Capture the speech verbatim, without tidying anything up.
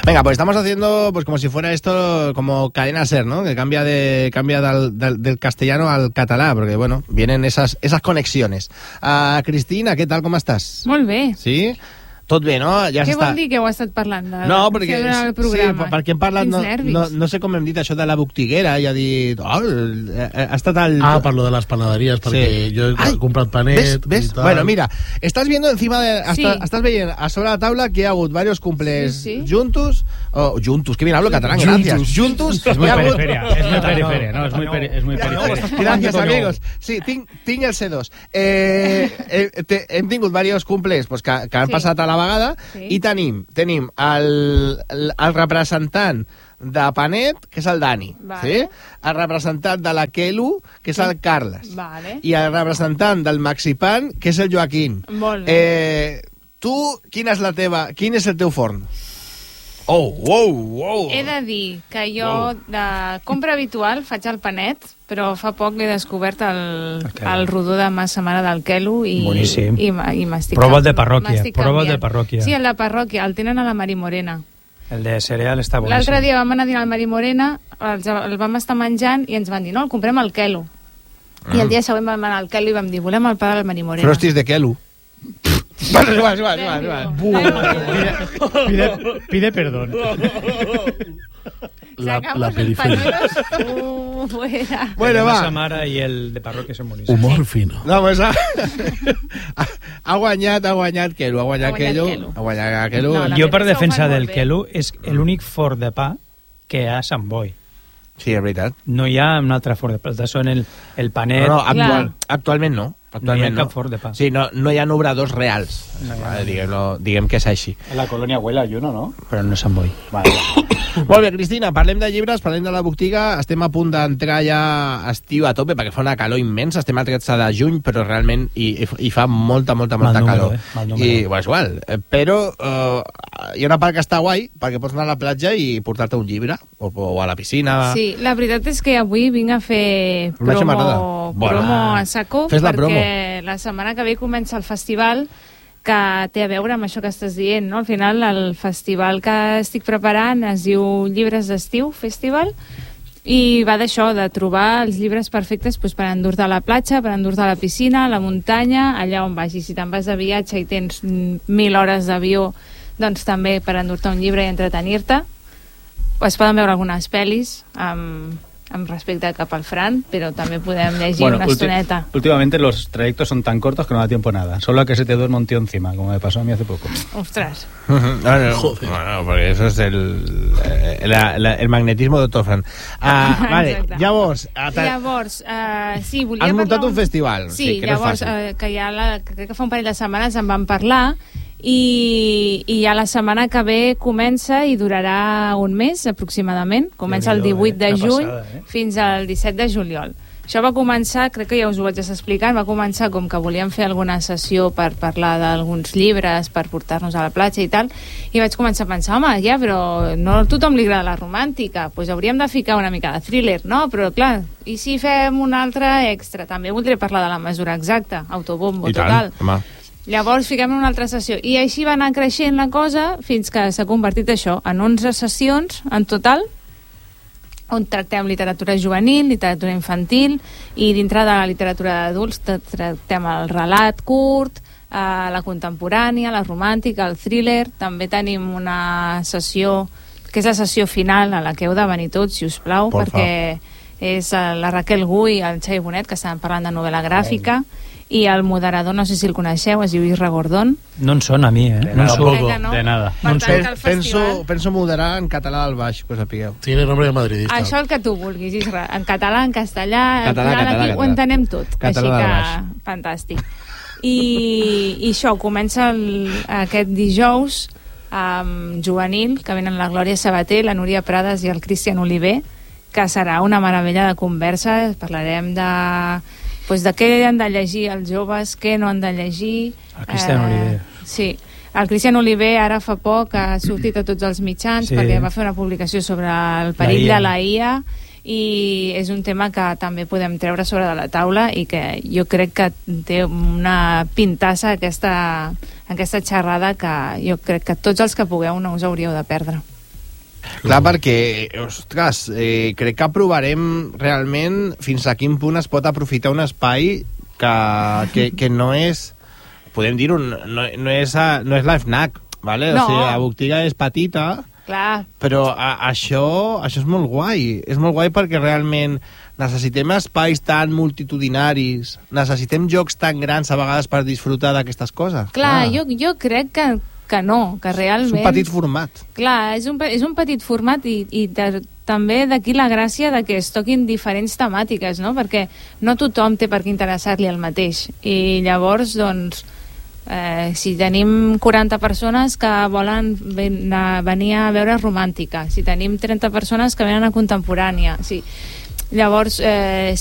Venga, pues estamos haciendo pues como si fuera esto como cadena ser, ¿no? Que cambia de cambia del, del, del castellano al català, porque, bueno, vienen esas, esas conexiones. Uh, Cristina, ¿qué tal? ¿Cómo estás? Molt bé. Sí? Tot bé, no? Ja Què està... vol dir que heu estat parlant de, no, de perquè, el programa? Sí, perquè hem parlat, no, no, no sé com hem dit això de la boctiguera, i ha dit... Oh, ha estat el... Ah, parlo de les panaderies, perquè sí. jo he Ai, comprat panet... ¿Ves? ¿Ves? I tal. Bueno, mira, estás viendo encima de... Sí. Estás, estás veient a sobre la taula que hi ha hagut varios cumples sí, sí. juntos... Oh, juntos, que bien hablo catalán, gracias. Juntos. Es muy periferia, es muy periferia, no, es muy, peri es muy periferia. Gracias, amigos. Sí, tinc, tinc el C dos. Eh, eh, te, hem tingut varios cumples pues, que, que han sí. passat a la vegada sí. i tenim, tenim el, el, el representant de Panet, que és el Dani, vale. sí? El representant de la Kelu, que és el Carles, vale. i el representant del Maxipan, que és el Joaquín. Molt bé. Eh, tu, quina és la teva, quin és el teu forn? Oh, wow, wow. He de dir que jo wow. de compra habitual faig el panet, però fa poc l'he descobert el, okay. el rodó de massa mare del Kelu i, boníssim. i, i m'estic Prova el de parròquia, prova el de parròquia. Sí, el de parròquia, el tenen a la Mari Morena. El de cereal està boníssim. L'altre dia vam anar a dinar al Mari Morena, el, el vam estar menjant i ens van dir, no, el comprem al Kelu. Mm. I el dia següent vam anar al Kelu i vam dir, volem el pa del Mari Morena. Frostis de Kelu. Vale, vale, vale, vale, vale. Pide, pide perdón. La, la periferia. Uh, fuera. Bueno, va. El de Samara i el de parròquia són boníssims. Humor fino. No, pues ha, ha guanyat, ha guanyat Kelu, ha guanyat Kelu. Ha guanyat Kelu. No, jo, per defensa del Kelu, és l'únic forn de pa que hi ha a Sant Boi. Sí, és veritat. No hi ha un altre forn de pa. Són el, el panet... No, no, actual, actualment no. Actualment no hi ha no. cap forn de pa. Sí, no, no hi ha obradors reals. No, vale, diguem, no, diguem que és així. En la colònia Huela hay uno, no? Però no se'n vull. Vale. Molt bé, Cristina, parlem de llibres, parlem de la botiga. Estem a punt d'entrar ja estiu a tope, perquè fa una calor immensa. Estem al tretze de juny, però realment hi, hi fa molta, molta, molta mal calor. Número, eh? I, bueno, és igual. Però uh, hi ha una part que està guai, perquè pots anar a la platja i portar-te un llibre, o, o a la piscina. Sí, la veritat és que avui vinc a fer promo, promo a saco, perquè promo. la setmana que ve comença el festival que té a veure amb això que estàs dient, no? Al final, el festival que estic preparant es diu Llibres d'Estiu Festival i va d'això, de trobar els llibres perfectes doncs, per endur-te a la platja, per endur-te a la piscina, a la muntanya, allà on vagis. Si te'n vas de viatge i tens mil hores d'avió, doncs també per endur-te un llibre i entretenir-te. Es poden veure algunes pel·lis amb... amb respecte cap al Fran, pero también podemos llegir bueno, una estoneta. Últimamente los trayectos son tan cortos que no da tiempo a nada. Solo a que se te duerma un tío encima, como me pasó a mí hace poco. Ostras. No, no, Joder. Bueno, porque eso es el, el, el, el magnetismo de doctor Fran. Uh, vale, llavors... Llavors, uh, sí, volia Has muntat parlar... un festival. Sí, sí que llavors, no uh, que ja la, que crec que fa un parell de setmanes en vam parlar i, i ja la setmana que ve comença i durarà un mes aproximadament, comença el divuit de juny passada, eh? fins al disset de juliol. Això va començar, crec que ja us ho vaig explicar, va començar com que volíem fer alguna sessió per parlar d'alguns llibres, per portar-nos a la platja i tal, i vaig començar a pensar, home, ja, però no a tothom li agrada la romàntica, doncs pues hauríem de ficar una mica de thriller, no? Però clar, i si fem un altre extra? També voldré parlar de la mesura exacta, autobombo, I total. tant, home. Llavors fiquem en una altra sessió i així va anar creixent la cosa fins que s'ha convertit això en onze sessions en total on tractem literatura juvenil, literatura infantil i dintre de la literatura d'adults tractem el relat curt, eh, la contemporània, la romàntica, el thriller. També tenim una sessió que és la sessió final a la que heu de venir tots, si us plau, Por perquè favor. És la Raquel Gui i el Xavi Bonet que estaven parlant de novel·la gràfica. Ai. I el moderador, no sé si el coneixeu, es diu Isra Gordón. No en sona a mi, eh? De no nada, poco, no. de nada. Per No tant, en penso, penso moderar en català del baix, que us sapigueu. Tiene nombre de madridista. Això el que tu vulguis, Isra. En català, en castellà, Català, al final català, aquí català. ho entenem tot. Català Així del que, baix. fantàstic. I, i això, comença el, aquest dijous amb juvenil, que venen la Glòria Sabater, la Núria Prades i el Cristian Oliver, que serà una meravella de conversa. Parlarem de... Pues de què han de llegir els joves, què no han de llegir. El Cristian eh, Oliver. Sí, el Cristian Oliver ara fa poc ha sortit a tots els mitjans sí. perquè va fer una publicació sobre el perill de la I A i és un tema que també podem treure sobre de la taula i que jo crec que té una pintassa aquesta, aquesta xerrada que jo crec que tots els que pugueu no us hauríeu de perdre. Clar, perquè, ostres, eh, crec que aprovarem realment fins a quin punt es pot aprofitar un espai que, que, que no és, podem dir-ho, no, no, és, a, no és la FNAC, vale? No. O sigui, la botiga és petita, Clar. però a, això, això és molt guai. És molt guai perquè realment necessitem espais tan multitudinaris, necessitem jocs tan grans a vegades per disfrutar d'aquestes coses. Clar, jo, jo crec que que no, que realment... És un petit format. Clar, és un, és un petit format i, i de, també d'aquí la gràcia de que es toquin diferents temàtiques, no? Perquè no tothom té per què interessar-li el mateix. I llavors, doncs, eh, si tenim quaranta persones que volen ven, a, venir a veure romàntica, si tenim trenta persones que venen a contemporània, sí. Llavors, eh,